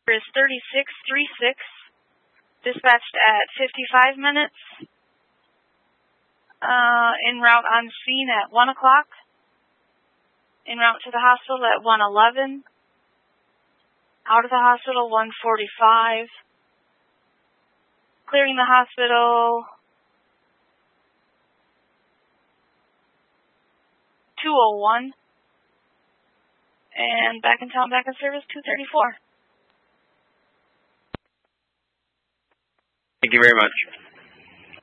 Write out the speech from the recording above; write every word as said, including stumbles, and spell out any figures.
is thirty-six thirty-six, dispatched at fifty-five minutes, uh, en route on scene at one o'clock, en route to the hospital at one eleven, out of the hospital one forty-five, clearing the hospital two oh one, and back in town, back in service two thirty-four. Thank you very much.